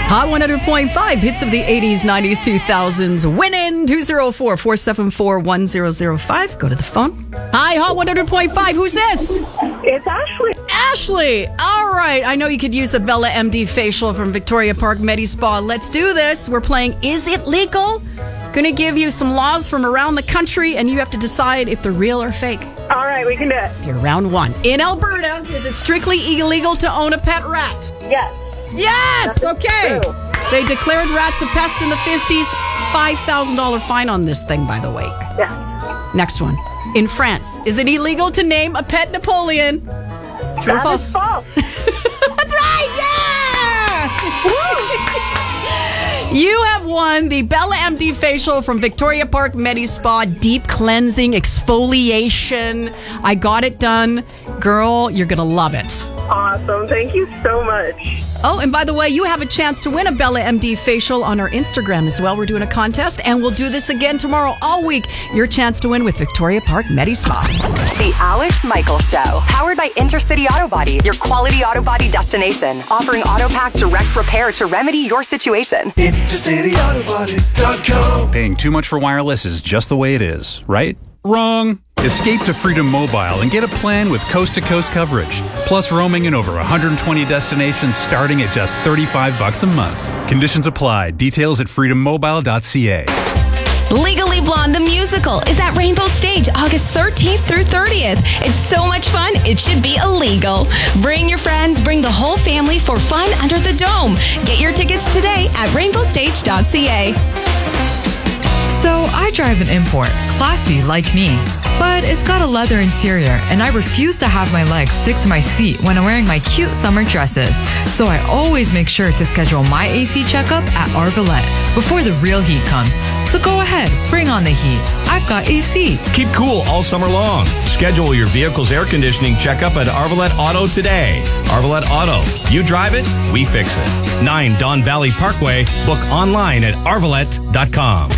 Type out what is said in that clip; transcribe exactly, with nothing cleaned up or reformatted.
Hot one hundred point five, hits of the eighties, nineties, two thousands. Winning two oh four, four seven four, one zero zero five. Go to the phone. Hi, Hot one hundred point five. Who's this? It's Ashley. Ashley. All right. I know you could use a Bella M D facial from Victoria Park Medi Spa. Let's do this. We're playing Is It Legal? Going to give you some laws from around the country, and you have to decide if they're real or fake. All right, we can do it. You're round one. In Alberta, is it strictly illegal to own a pet rat? Yes. Yes! Okay. True. They declared rats a pest in the fifties. five thousand dollars fine on this thing, by the way. Yeah. Next one. In France, is it illegal to name a pet Napoleon? True or That false? is false. That's right! Yeah! You have won the Bella M D facial from Victoria Park Medi Spa. Deep cleansing, exfoliation. I got it done. Girl, you're going to love it. Awesome. Thank you so much. Oh, and by the way, you have a chance to win a Bella M D facial on our Instagram as well. We're doing a contest, and we'll do this again tomorrow all week. Your chance to win with Victoria Park Medi Spa. The Alex Michaels Show, powered by Intercity Auto Body, your quality auto body destination, offering AutoPack direct repair to remedy your situation. Intercity Auto Body dot com. Paying too much for wireless is just the way it is, right? Wrong. Escape to Freedom Mobile and get a plan with coast-to-coast coverage, plus roaming in over one hundred twenty destinations starting at just thirty-five bucks a month. Conditions apply. Details at freedom mobile dot c a. Legally Blonde, the musical, is at Rainbow Stage August thirteenth through thirtieth. It's so much fun, it should be illegal. Bring your friends, bring the whole family for fun under the dome. Get your tickets today at rainbow stage dot c a. So I drive an import, classy like me, but it's got a leather interior and I refuse to have my legs stick to my seat when I'm wearing my cute summer dresses. So I always make sure to schedule my A C checkup at Arvalette before the real heat comes. So go ahead, bring on the heat. I've got A C. Keep cool all summer long. Schedule your vehicle's air conditioning checkup at Arvalette Auto today. Arvalette Auto. You drive it, we fix it. nine Don Valley Parkway. Book online at arvalette dot com.